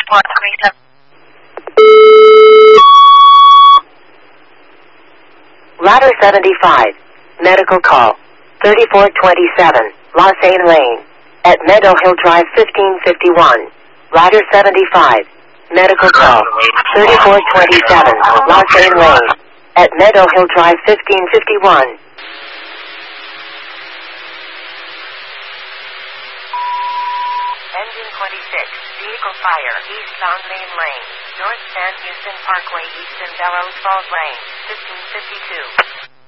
Ladder 75. Medical call. 3427. Los Angeles Lane. At Meadow Hill Drive 1551. Ladder 75. Medical call. 3427. Los Angeles Lane. At Meadow Hill Drive 1551. Engine 26. Vehicle fire. Eastbound Main Lane. North San Houston Parkway. East in Bellows Falls Lane. 1552.